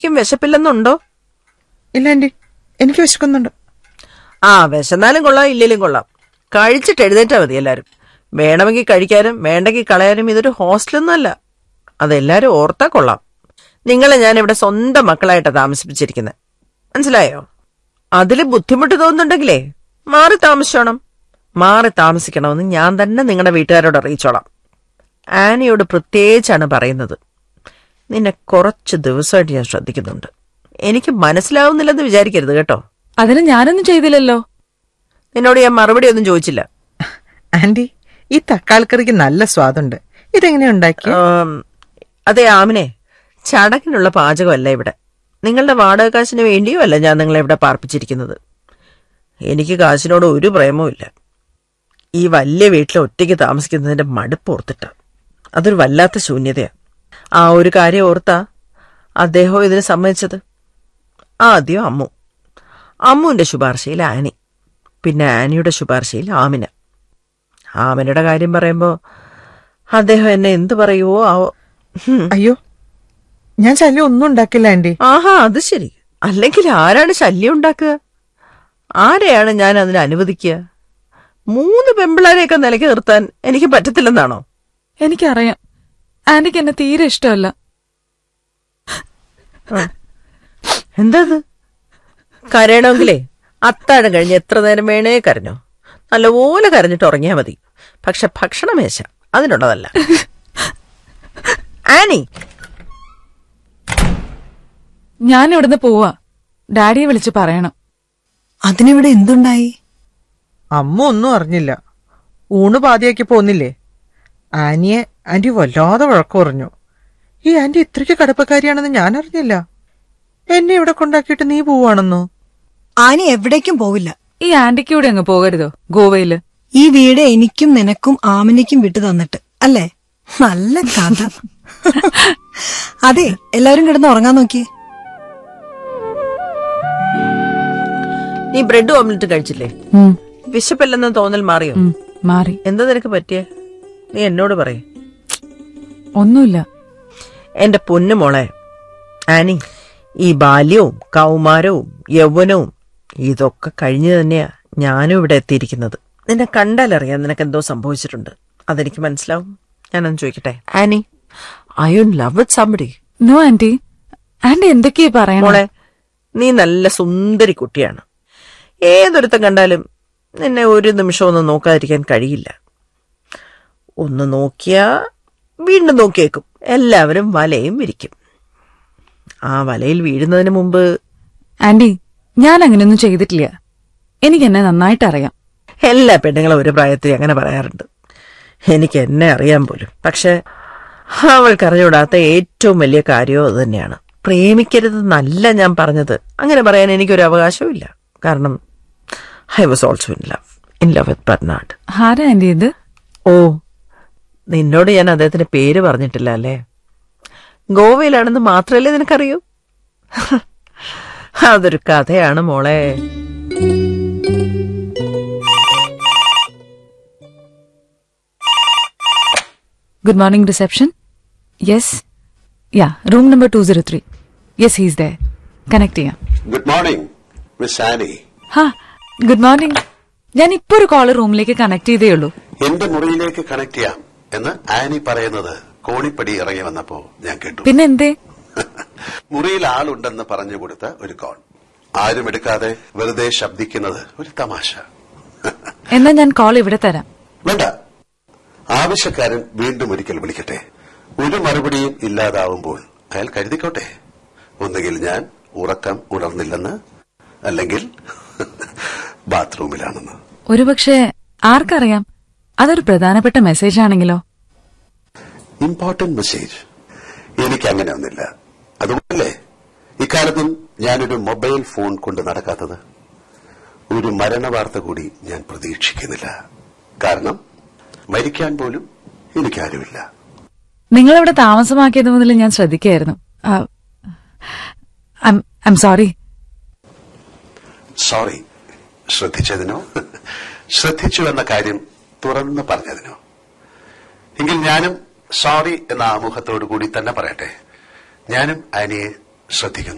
വിശപ്പില്ലെന്നുണ്ടോ? ഇല്ല ആന്റി, എനിക്ക് വിശക്കുന്നുണ്ട്. വിശന്നാലും കൊള്ളാം, ഇല്ലേലും കൊള്ളാം. കഴിച്ചിട്ട് എഴുന്നേറ്റാ മതി എല്ലാരും. വേണമെങ്കിൽ കഴിക്കാനും വേണ്ടെങ്കിൽ കളയാനും ഇതൊരു ഹോസ്റ്റലൊന്നും അല്ല. അതെല്ലാരും ഓർത്താ കൊള്ളാം. നിങ്ങളെ ഞാൻ ഇവിടെ സ്വന്തം മക്കളായിട്ടാ താമസിപ്പിച്ചിരിക്കുന്നത്, മനസ്സിലായോ? അതില് ബുദ്ധിമുട്ട് തോന്നുന്നുണ്ടെങ്കിലേ മാറി താമസിച്ചോണം. മാറി താമസിക്കണമെന്ന് ഞാൻ തന്നെ നിങ്ങളുടെ വീട്ടുകാരോട് അറിയിച്ചോളാം. ആനിയോട് പ്രത്യേകിച്ചാണ് പറയുന്നത്. നിന്നെ കുറച്ച് ദിവസമായിട്ട് ഞാൻ ശ്രദ്ധിക്കുന്നുണ്ട്. എനിക്ക് മനസ്സിലാവുന്നില്ലെന്ന് വിചാരിക്കരുത് കേട്ടോ. അതിന് ഞാനൊന്നും ചെയ്തില്ലല്ലോ. നിന്നോട് ഞാൻ മറുപടി ഒന്നും ചോദിച്ചില്ല. ആന്റി, ഈ തക്കാളിക്കറിക്ക് നല്ല സ്വാദുണ്ട്. ഇതെങ്ങനെയാ ഉണ്ടാക്കി? അതെ ആമിനെ, ചടങ്ങിനുള്ള പാചകമല്ല ഇവിടെ. നിങ്ങളുടെ വാടക കാശിന് വേണ്ടിയോ അല്ല ഞാൻ നിങ്ങളെ ഇവിടെ പാർപ്പിച്ചിരിക്കുന്നത്. എനിക്ക് കാശിനോട് ഒരു പ്രേമവും ഇല്ല. ഈ വലിയ വീട്ടിൽ ഒറ്റയ്ക്ക് താമസിക്കുന്നതിന്റെ മടുപ്പ് ഓർത്തിട്ട. അതൊരു വല്ലാത്ത ശൂന്യതയാ. ആ ഒരു കാര്യം ഓർത്താ അദ്ദേഹം ഇതിന് സമ്മതിച്ചത്. ആദ്യം അമ്മുവിന്റെ ശുപാർശയിൽ ആനി, പിന്നെ ആനിയുടെ ശുപാർശയിൽ ആമിന. ആമിനയുടെ കാര്യം പറയുമ്പോ അദ്ദേഹം എന്നെ എന്തു പറയുവോ ആവോ. അയ്യോ, ഞാൻ ശല്യം ഒന്നും ഉണ്ടാക്കില്ല ആന്റി. അത് ശരി. അല്ലെങ്കിൽ ആരാണ് ശല്യം ഉണ്ടാക്കുക? ആരെയാണ് ഞാൻ അതിന് അനുവദിക്കുക? 3 പെമ്പിളാരെയൊക്കെ നിലയ്ക്ക് നിർത്താൻ എനിക്ക് പറ്റത്തില്ലെന്നാണോ? എനിക്കറിയാം, ആന്റിക്ക് എന്നെ തീരെ ഇഷ്ടമല്ല. എന്താ കരയണമെങ്കിലേ അത്താഴം കഴിഞ്ഞ് എത്ര നേരം വേണേ കരഞ്ഞോ. നല്ലപോലെ കരഞ്ഞിട്ട് ഉറങ്ങിയാ മതി. പക്ഷെ ഭക്ഷണമേശ അതിനുള്ളതല്ല. ആനി, ഞാൻ ഇവിടുന്ന് പോവാ. ഡാഡിയെ വിളിച്ച് പറയണം. അതിനിവിടെ എന്തുണ്ടായി? അമ്മ ഒന്നും അറിഞ്ഞില്ല. ഊണ് പാതിയാക്കി പോന്നില്ലേ. ആനിയെ ആന്റി വല്ലാതെ വഴക്കു പറഞ്ഞു. ഈ ആന്റി ഇത്രയ്ക്ക് കടപ്പക്കാരിയാണെന്ന് ഞാൻ അറിഞ്ഞില്ല. എന്നെ ഇവിടെ കൊണ്ടാക്കിയിട്ട് നീ പോവാണെന്നോ? ആനി എവിടേക്കും പോവില്ല. ഈ ആന്റിക്ക് കൂടെ അങ്ങ് പോകരുതോ ഗോവയില്? ഈ വീട് എനിക്കും നിനക്കും ആമിനിക്കും വിട്ടു തന്നിട്ട് അല്ലേ? നല്ല കഥ. അതെ, എല്ലാവരും കിടന്ന് ഉറങ്ങാൻ നോക്കിയേ. നീ ബ്രെഡ് ഓംലെറ്റ് കഴിച്ചില്ലേ? വിശപ്പല്ലെന്ന് തോന്നൽ മാറിയോ? മാറി. എന്താ നിനക്ക് പറ്റിയേ? നീ എന്നോട് പറയേ. ഒന്നുമില്ല. എന്റെ പൊന്നു മോളെ ആനി, ഈ ബാല്യവും കൗമാരവും യൗവനവും ഇതൊക്കെ കഴിഞ്ഞു തന്നെയാ ഞാനും ഇവിടെ എത്തിയിരിക്കുന്നത്. നിന്നെ കണ്ടാലറിയാം നിനക്ക് എന്തോ സംഭവിച്ചിട്ടുണ്ട്. അതെനിക്ക് മനസ്സിലാവും. ഞാനൊന്ന് ചോദിക്കട്ടെ Annie, I you in love with somebody? No anti. Anti എന്തൊക്കെയാ പറയണേ? മോളെ, നീ നല്ല സുന്ദരി കുട്ടിയാണ്. ഏതൊരുത്തം കണ്ടാലും നിന്നെ ഒരു നിമിഷം ഒന്ന് നോക്കാതിരിക്കാൻ കഴിയില്ല. ഒന്ന് നോക്കിയാ വീണ്ടും നോക്കിയേക്കും. എല്ലാവരും വലയും വിരിക്കും. ആ വലയിൽ വീഴുന്നതിന് മുമ്പ്. ആന്റി, ഞാൻ അങ്ങനെയൊന്നും ചെയ്തിട്ടില്ല. എനിക്ക് എന്നെ നന്നായിട്ട് അറിയാം. എല്ലാ പെണ്ണുങ്ങളും ഒരു പ്രായത്തിൽ അങ്ങനെ പറയാറുണ്ട്. എനിക്ക് എന്നെ അറിയാൻ പോലും. പക്ഷെ അവൾക്കറിഞ്ഞൂടാത്ത ഏറ്റവും വലിയ കാര്യവും അത് തന്നെയാണ്. പ്രേമിക്കരുതെന്നല്ല ഞാൻ പറഞ്ഞത്. അങ്ങനെ പറയാൻ എനിക്കൊരു അവകാശവും ഇല്ല. കാരണം I was also in love with Bernard. ആരാ ആന്റി ഇത്? ഓ, നിന്നോട് ഞാൻ അദ്ദേഹത്തിന്റെ പേര് പറഞ്ഞിട്ടില്ല അല്ലേ? ഗോവയിലാണെന്ന് മാത്രമല്ലേ നിനക്കറിയൂ? അതൊരു കഥയാണ് മോളെ. Good morning, reception. Yes. Yeah, room number 203. Yes, he's there. Connect ചെയ്യാം. Good morning, Miss Annie. Good morning. ഞാൻ ഇപ്പൊ ഒരു കോള് റൂമിലേക്ക് കണക്ട് ചെയ്തേ ഉള്ളൂ. എന്റെ മുറിയിലേക്ക് കണക്ട് ചെയ്യാം എന്ന് ആനി പറയുന്നത് കോണിപ്പടി ഇറങ്ങി വന്നപ്പോ ഞാൻ കേട്ടു. പിന്നെ എന്തേ? മുറിയിൽ ആളുണ്ടെന്ന് പറഞ്ഞു കൊടുത്ത ഒരു കോൾ. ആരും എടുക്കാതെ വെറുതെ ശബ്ദിക്കുന്നത് ഒരു തമാശ. എന്നാ ഞാൻ കോൾ ഇവിടെ തരാം. വേണ്ട, ആവശ്യക്കാരൻ വീണ്ടും ഒരിക്കൽ വിളിക്കട്ടെ. ഒരു മറുപടിയും ഇല്ലാതാവുമ്പോൾ അയാൾ കരുതിക്കോട്ടെ, ഒന്നുകിൽ ഞാൻ ഉറക്കം ഉണർന്നില്ലെന്ന്, അല്ലെങ്കിൽ ബാത്റൂമിലാണെന്ന്. ഒരുപക്ഷെ ആർക്കറിയാം, അതൊരു പ്രധാനപ്പെട്ട മെസ്സേജ് ആണെങ്കിലോ? Important message? എനിക്ക് അങ്ങനെ ഒന്നില്ല. അതുകൊണ്ടല്ലേ ഇക്കാലത്തും ഞാനൊരു മൊബൈൽ ഫോൺ കൊണ്ട് നടക്കാത്തത്. ഒരു മരണവാർത്ത കൂടി ഞാൻ പ്രതീക്ഷിക്കുന്നില്ല. കാരണം മരിക്കാൻ പോലും എനിക്കാരുമില്ല. നിങ്ങളിവിടെ താമസമാക്കിയത് മുതൽ ഞാൻ ശ്രദ്ധിക്കായിരുന്നു. സോറി. സോറി ശ്രദ്ധിച്ചതിനോ ശ്രദ്ധിച്ചു എന്ന കാര്യം തുറന്നു പറഞ്ഞതിനോ? എങ്കിൽ ഞാനും സോറി എന്ന ആമുഖത്തോടു കൂടി തന്നെ പറയട്ടെ, ഞാനും ആനിയെ ശ്രദ്ധിക്കുന്നു.